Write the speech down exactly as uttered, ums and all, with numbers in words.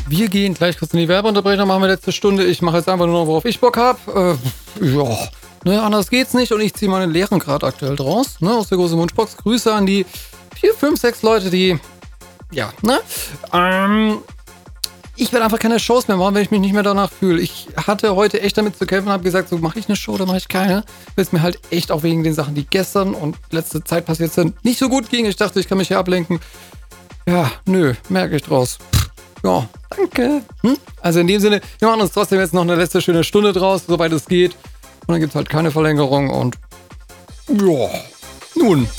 Wir gehen gleich kurz in die Werbeunterbrechung, machen wir letzte Stunde. Ich mache jetzt einfach nur noch, worauf ich Bock habe. Äh, ja, ne, anders geht's nicht und ich ziehe meine Lehren gerade aktuell draus, ne, aus der großen Wunschbox. Grüße an die vier, fünf, sechs Leute, die, ja, ne, ähm, ich werde einfach keine Shows mehr machen, wenn ich mich nicht mehr danach fühle. Ich hatte heute echt damit zu kämpfen, habe gesagt, so mache ich eine Show oder mache ich keine. Weil es mir halt echt auch wegen den Sachen, die gestern und letzte Zeit passiert sind, nicht so gut ging. Ich dachte, ich kann mich hier ablenken. Ja, nö, merke ich draus. Pff, ja, danke. Hm? Also in dem Sinne, wir machen uns trotzdem jetzt noch eine letzte schöne Stunde draus, soweit es geht. Und dann gibt es halt keine Verlängerung und ja, nun.